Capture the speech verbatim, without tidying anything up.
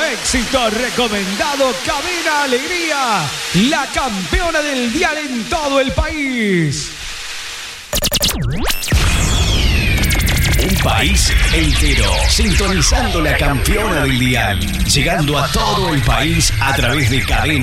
éxito recomendado, Cabina Alegría, la campeona del dial en todo el país. Un país entero sintonizando la campeona del dial, llegando a todo el país a través de Cadena.